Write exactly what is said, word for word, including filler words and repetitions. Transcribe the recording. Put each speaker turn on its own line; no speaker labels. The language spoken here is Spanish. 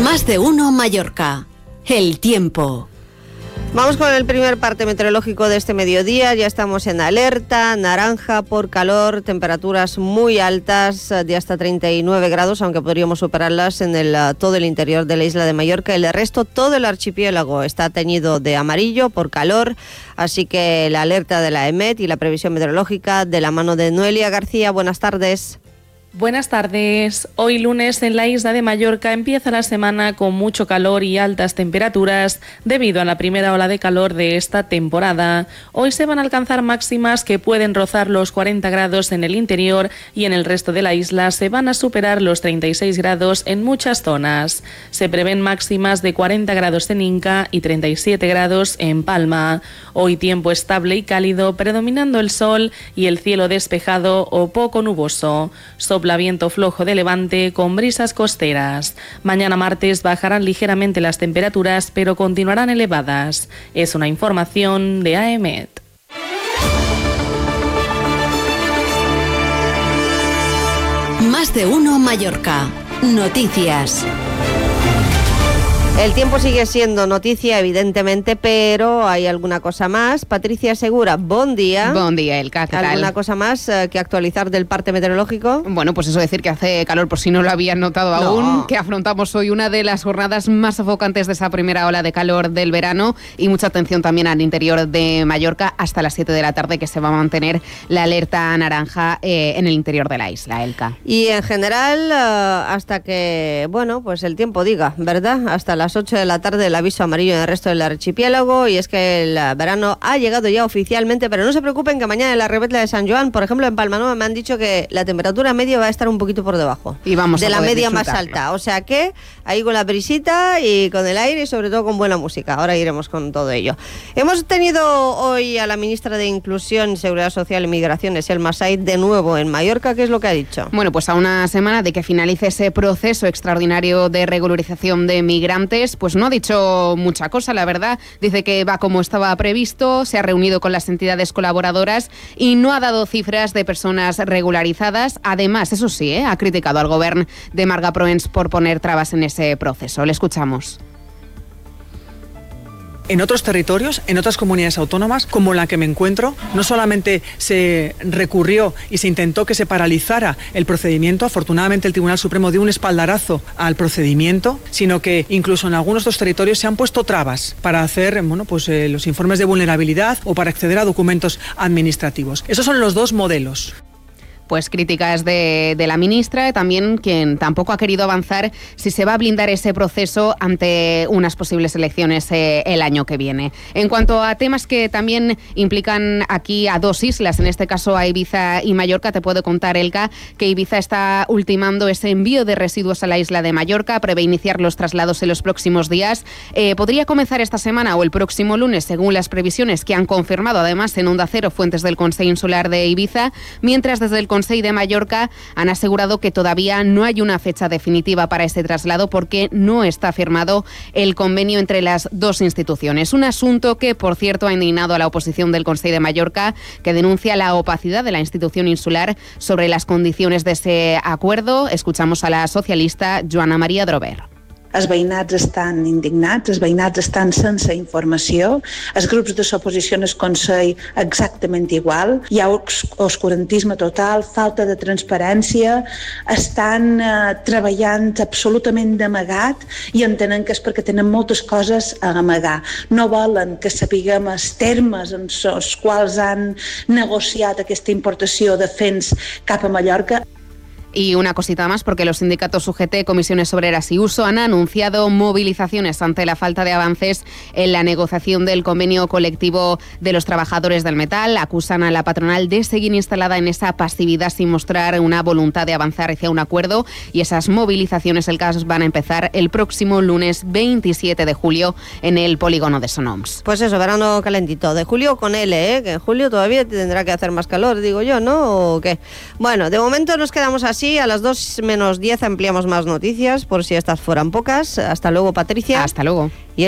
Más de uno Mallorca. El tiempo.
Vamos con el primer parte meteorológico de este mediodía. Ya estamos en alerta naranja por calor, temperaturas muy altas de hasta treinta y nueve grados, aunque podríamos superarlas en el, todo el interior de la isla de Mallorca. El resto, todo el archipiélago está teñido de amarillo por calor, así que la alerta de la E M E T y la previsión meteorológica de la mano de Noelia García. Buenas tardes.
Buenas tardes. Hoy lunes en la isla de Mallorca empieza la semana con mucho calor y altas temperaturas debido a la primera ola de calor de esta temporada. Hoy se van a alcanzar máximas que pueden rozar los cuarenta grados en el interior y en el resto de la isla se van a superar los treinta y seis grados en muchas zonas. Se prevén máximas de cuarenta grados en Inca y treinta y siete grados en Palma. Hoy tiempo estable y cálido, predominando el sol y el cielo despejado o poco nuboso. Sopla viento flojo de levante con brisas costeras. Mañana martes bajarán ligeramente las temperaturas, pero continuarán elevadas. Es una información de A E M E T.
Más de uno Mallorca. Noticias.
El tiempo sigue siendo noticia, evidentemente, pero hay alguna cosa más. Patricia Segura, buen día.
Buen día, Elka, ¿qué tal?
¿Alguna cosa más eh, que actualizar del parte meteorológico?
Bueno, pues eso decir que hace calor, por si no lo habían notado no. aún, que afrontamos hoy una de las jornadas más sofocantes de esa primera ola de calor del verano, y mucha atención también al interior de Mallorca hasta las siete de la tarde, que se va a mantener la alerta naranja eh, en el interior de la isla, Elka.
Y en general, eh, hasta que, bueno, pues el tiempo diga, ¿verdad? Hasta las ocho de la tarde el aviso amarillo en el resto del archipiélago, y es que el verano ha llegado ya oficialmente, pero no se preocupen que mañana en la Rebetla de San Joan, por ejemplo en Palmanova, me han dicho que la temperatura media va a estar un poquito por debajo
y vamos
de la media más alta, o sea que ahí con la brisita y con el aire y sobre todo con buena música. Ahora iremos con todo ello. Hemos tenido hoy a la ministra de Inclusión, Seguridad Social y Migraciones, Elma Said, de nuevo en Mallorca. ¿Qué es lo que ha dicho?
Bueno, pues a una semana de que finalice ese proceso extraordinario de regularización de migrantes, pues no ha dicho mucha cosa, la verdad. Dice que va como estaba previsto, se ha reunido con las entidades colaboradoras y no ha dado cifras de personas regularizadas. Además, eso sí, ¿eh? ha criticado al gobierno de Marga Proens por poner trabas en ese proceso. Le escuchamos.
En otros territorios, en otras comunidades autónomas, como la que me encuentro, no solamente se recurrió y se intentó que se paralizara el procedimiento, afortunadamente el Tribunal Supremo dio un espaldarazo al procedimiento, sino que incluso en algunos de estos territorios se han puesto trabas para hacer bueno, pues, eh, los informes de vulnerabilidad o para acceder a documentos administrativos. Esos son los dos modelos.
Pues críticas de, de la ministra, también quien tampoco ha querido avanzar si se va a blindar ese proceso ante unas posibles elecciones eh, el año que viene. En cuanto a temas que también implican aquí a dos islas, en este caso a Ibiza y Mallorca, te puedo contar, Elka, que Ibiza está ultimando ese envío de residuos a la isla de Mallorca, prevé iniciar los traslados en los próximos días. Eh, podría comenzar esta semana o el próximo lunes, según las previsiones que han confirmado además en Onda Cero fuentes del Consell Insular de Ibiza, mientras desde el Consell de Mallorca han asegurado que todavía no hay una fecha definitiva para ese traslado porque no está firmado el convenio entre las dos instituciones. Un asunto que, por cierto, ha indignado a la oposición del Consell de Mallorca, que denuncia la opacidad de la institución insular sobre las condiciones de ese acuerdo. Escuchamos a la socialista Joana Maria Drover.
Els veïnats estan indignats, els veïnats estan sense informació, els grups de l'oposició en el Consell exactament igual, hi ha oscurantisme total, falta de transparència, estan eh, treballant absolutament d'amagat i entenen que és perquè tenen moltes coses a amagar. No volen que sapiguem els termes en els quals han negociat aquesta importació de fens cap a Mallorca.
Y una cosita más, porque los sindicatos U G T, Comisiones Obreras y Uso han anunciado movilizaciones ante la falta de avances en la negociación del convenio colectivo de los trabajadores del metal. Acusan a la patronal de seguir instalada en esa pasividad sin mostrar una voluntad de avanzar hacia un acuerdo, y esas movilizaciones, el caso, van a empezar el próximo lunes veintisiete de julio en el polígono de Sonoms.
Pues eso, verano calentito, de julio con L, ¿eh? Que en julio todavía tendrá que hacer más calor, digo yo, ¿no? ¿O qué? Bueno, de momento nos quedamos así. A las dos menos diez ampliamos más noticias, por si estas fueran pocas. Hasta luego, Patricia.
Hasta luego.
Y